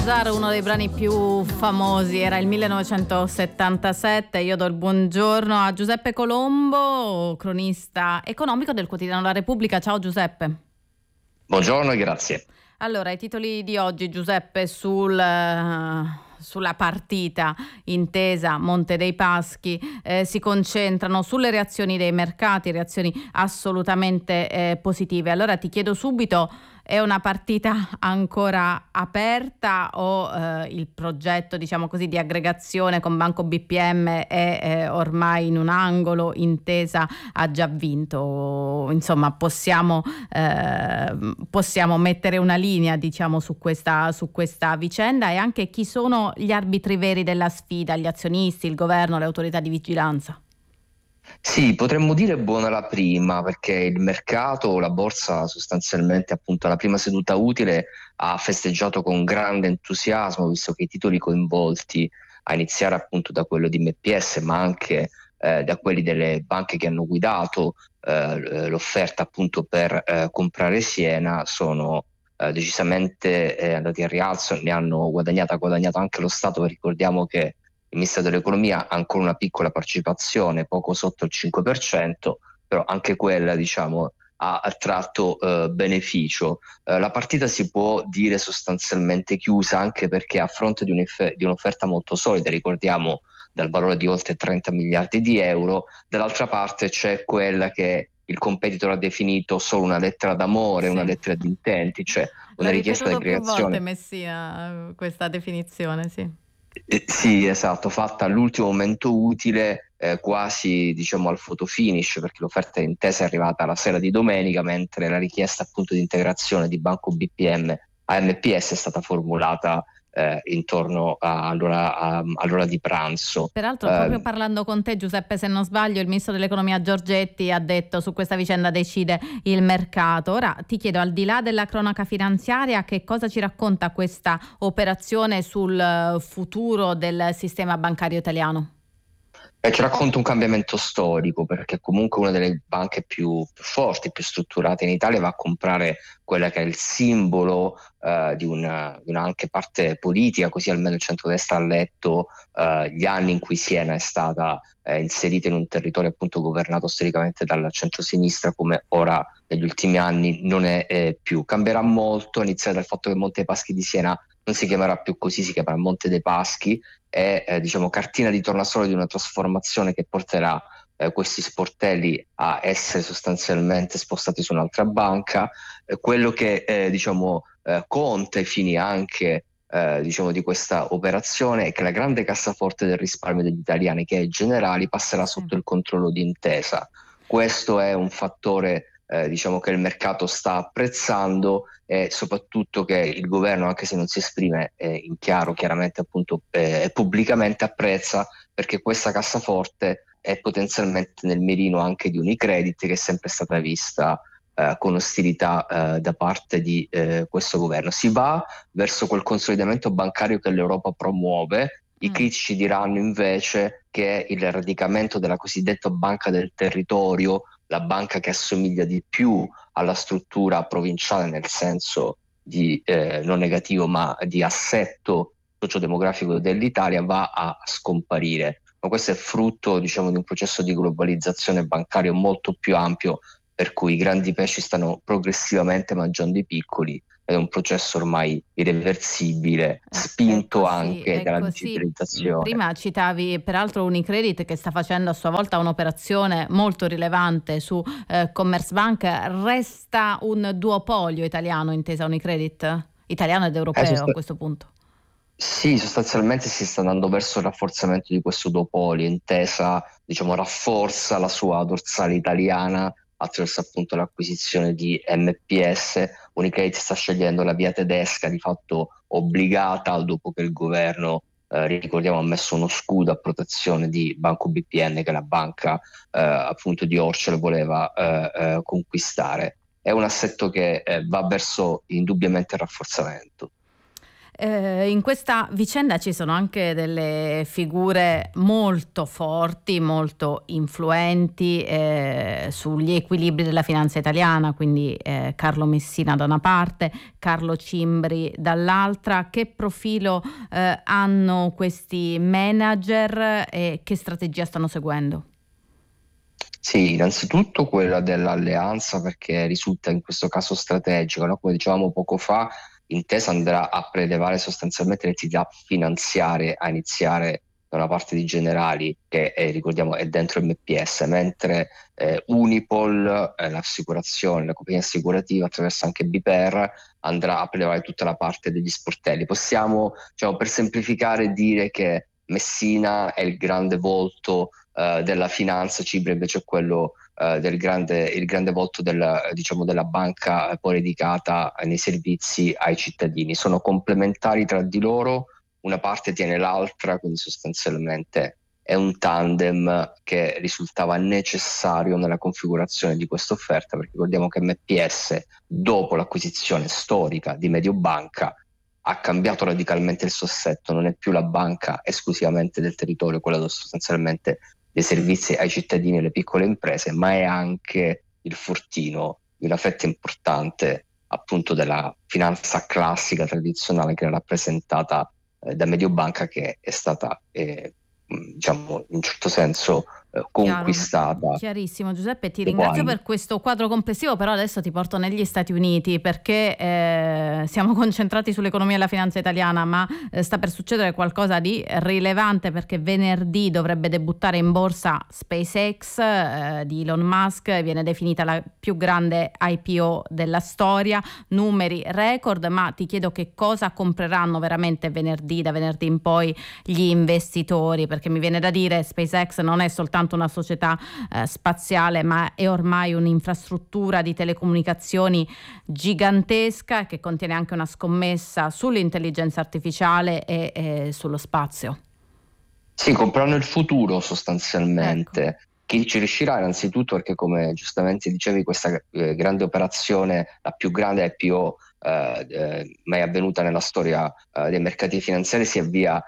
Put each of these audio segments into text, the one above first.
Bazar, uno dei brani più famosi, era il 1977. Io do il buongiorno a Giuseppe Colombo, cronista economico del quotidiano La Repubblica. Ciao Giuseppe. Buongiorno e grazie. Allora, i titoli di oggi, Giuseppe, sulla partita intesa Monte dei Paschi si concentrano sulle reazioni dei mercati, reazioni assolutamente positive. Allora ti chiedo subito: è una partita ancora aperta o il progetto, diciamo così, di aggregazione con Banco BPM è ormai in un angolo, Intesa ha già vinto? Insomma, possiamo mettere una linea, diciamo, su questa vicenda, e anche chi sono gli arbitri veri della sfida, gli azionisti, il governo, le autorità di vigilanza? Sì, potremmo dire buona la prima, perché il mercato, la borsa sostanzialmente appunto alla prima seduta utile ha festeggiato con grande entusiasmo, visto che i titoli coinvolti, a iniziare appunto da quello di MPS, ma anche da quelli delle banche che hanno guidato l'offerta appunto per comprare Siena, sono decisamente andati a rialzo, ne hanno ha guadagnato anche lo Stato. Ricordiamo che il Ministero dell'Economia ha ancora una piccola partecipazione, poco sotto il 5%, però anche quella, diciamo, ha tratto beneficio. La partita si può dire sostanzialmente chiusa, anche perché a fronte di un'offerta molto solida, ricordiamo dal valore di oltre 30 miliardi di euro, dall'altra parte c'è quella che il competitor ha definito solo una lettera d'amore, Sì. una lettera di intenti, cioè L'ha una richiesta di ripetuto più volte aggregazione. Messina, questa definizione, sì. Sì, esatto, fatta all'ultimo momento utile, quasi diciamo al photo finish, perché l'offerta intesa è arrivata la sera di domenica, mentre la richiesta appunto di integrazione di Banco BPM a MPS è stata formulata intorno all'ora di pranzo. Peraltro, proprio parlando con te, Giuseppe, se non sbaglio, il ministro dell'economia Giorgetti ha detto: su questa vicenda decide il mercato. Ora ti chiedo, al di là della cronaca finanziaria, che cosa ci racconta questa operazione sul futuro del sistema bancario italiano? Ci racconta un cambiamento storico, perché comunque una delle banche più forti, più strutturate in Italia va a comprare quella che è il simbolo di una anche parte politica, così almeno il centrodestra ha letto gli anni in cui Siena è stata inserita in un territorio appunto governato storicamente dal centrosinistra, come ora negli ultimi anni non è più. Cambierà molto, a iniziare dal fatto che Monte dei Paschi di Siena non si chiamerà più così, si chiamerà Monte dei Paschi. È diciamo cartina di tornasole di una trasformazione che porterà questi sportelli a essere sostanzialmente spostati su un'altra banca. Quello che diciamo conta ai fini anche diciamo di questa operazione è che la grande cassaforte del risparmio degli italiani, che è Generali, passerà Sì. sotto il controllo di Intesa. Questo è un fattore diciamo che il mercato sta apprezzando, e soprattutto che il governo, anche se non si esprime in chiaro, chiaramente appunto pubblicamente, apprezza, perché questa cassaforte è potenzialmente nel mirino anche di Unicredit, che è sempre stata vista con ostilità da parte di questo governo. Si va verso quel consolidamento bancario che l'Europa promuove. I critici diranno invece che il radicamento della cosiddetta banca del territorio, la banca che assomiglia di più alla struttura provinciale nel senso di non negativo ma di assetto sociodemografico dell'Italia, va a scomparire. Ma questo è frutto, diciamo, di un processo di globalizzazione bancario molto più ampio, per cui i grandi pesci stanno progressivamente mangiando i piccoli, ed è un processo ormai irreversibile, È spinto così, anche è dalla così. digitalizzazione. Prima citavi peraltro Unicredit, che sta facendo a sua volta un'operazione molto rilevante su Commerzbank. Resta un duopolio italiano, intesa Unicredit? Italiano ed europeo a questo punto. Sì, sostanzialmente si sta andando verso il rafforzamento di questo duopolio. Intesa, diciamo, rafforza la sua dorsale italiana attraverso appunto l'acquisizione di MPS. Unicredit sta scegliendo la via tedesca, di fatto obbligata, dopo che il governo, ricordiamo, ha messo uno scudo a protezione di Banco BPN, che la banca appunto di Orcel voleva conquistare. È un assetto che va verso indubbiamente il rafforzamento. In questa vicenda ci sono anche delle figure molto forti, molto influenti sugli equilibri della finanza italiana, quindi Carlo Messina da una parte, Carlo Cimbri dall'altra. Che profilo hanno questi manager e che strategia stanno seguendo? Sì, innanzitutto quella dell'alleanza, perché risulta in questo caso strategico, no? Come dicevamo poco fa, Intesa andrà a prelevare sostanzialmente l'entità finanziarie a iniziare da una parte di Generali, che ricordiamo è dentro MPS, mentre Unipol, l'assicurazione, la compagnia assicurativa, attraverso anche BPER, andrà a prelevare tutta la parte degli sportelli. Possiamo, diciamo, per semplificare, dire che Messina è il grande volto della finanza, Cimbri invece è quello il grande volto diciamo, della banca poi dedicata nei servizi ai cittadini. Sono complementari tra di loro, una parte tiene l'altra, quindi sostanzialmente è un tandem che risultava necessario nella configurazione di questa offerta, perché ricordiamo che MPS, dopo l'acquisizione storica di Mediobanca, ha cambiato radicalmente il suo assetto, non è più la banca esclusivamente del territorio, quella sostanzialmente dei servizi ai cittadini e alle piccole imprese, ma è anche il fortino di una fetta importante appunto della finanza classica tradizionale che era rappresentata da Mediobanca, che è stata diciamo in un certo senso conquistata. Chiarissimo, Giuseppe, ti ringrazio per questo quadro complessivo, però adesso ti porto negli Stati Uniti, perché siamo concentrati sull'economia e la finanza italiana, ma sta per succedere qualcosa di rilevante, perché venerdì dovrebbe debuttare in borsa SpaceX di Elon Musk. Viene definita la più grande IPO della storia, numeri record, ma ti chiedo che cosa compreranno veramente da venerdì in poi gli investitori, perché mi viene da dire SpaceX non è soltanto una società spaziale, ma è ormai un'infrastruttura di telecomunicazioni gigantesca, che contiene anche una scommessa sull'intelligenza artificiale e sullo spazio. Sì, comprano il futuro sostanzialmente. Ecco. Chi ci riuscirà innanzitutto perché, come giustamente dicevi, questa grande operazione, la più grande IPO mai avvenuta nella storia dei mercati finanziari, si avvia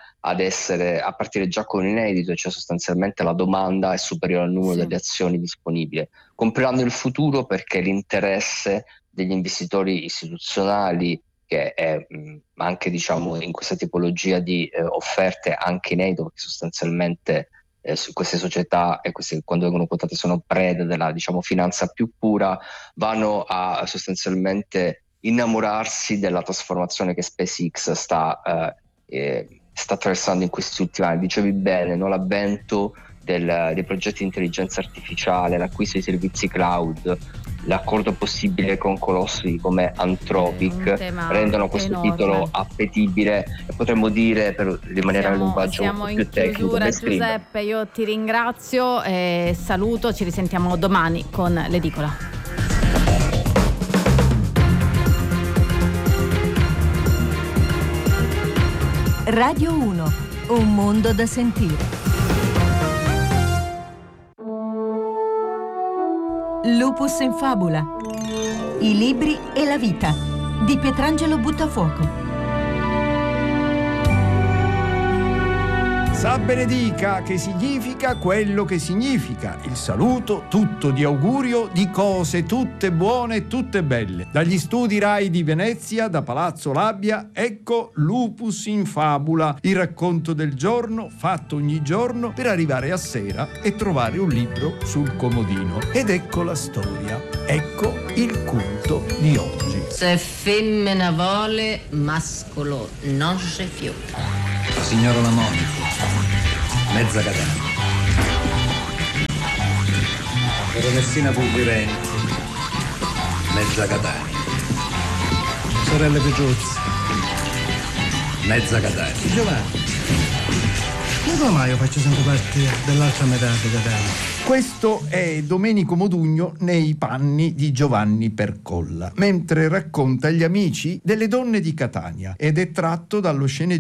a partire già con inedito, cioè sostanzialmente la domanda è superiore al numero delle azioni disponibili. Compreranno il futuro perché l'interesse degli investitori istituzionali, che è anche diciamo in questa tipologia di offerte anche inedito, perché sostanzialmente su queste società e queste, quando vengono quotate, sono prede della diciamo finanza più pura, vanno a sostanzialmente innamorarsi della trasformazione che SpaceX sta attraversando in questi ultimi anni. Dicevi bene, no? L'avvento dei progetti di intelligenza artificiale, l'acquisto di servizi cloud, l'accordo possibile con colossi come Anthropic rendono questo titolo appetibile, e potremmo dire, per rimanere al linguaggio un po' più tecnico. Siamo in chiusura, Giuseppe, io ti ringrazio e saluto, ci risentiamo domani con l'edicola. Radio 1, un mondo da sentire. Lupus in fabula. I libri e la vita di Pietrangelo Buttafuoco. Sa benedica, che significa quello che significa. Il saluto tutto di augurio di cose tutte buone e tutte belle. Dagli studi Rai di Venezia, da Palazzo Labbia, ecco Lupus in fabula, il racconto del giorno fatto ogni giorno per arrivare a sera e trovare un libro sul comodino. Ed ecco la storia, ecco il culto di oggi. Se femmina vuole, mascolo non si fiuta. Signora La Monica, mezza Catania. Baronessina Pulvirenti, mezza Catania. Sorelle Peggiuzzi, mezza Catania. Giovanni, ma come mai io faccio sempre parte dell'altra metà di Catania? Questo è Domenico Modugno nei panni di Giovanni Percolla, mentre racconta agli amici delle donne di Catania, ed è tratto dallo sceneggiato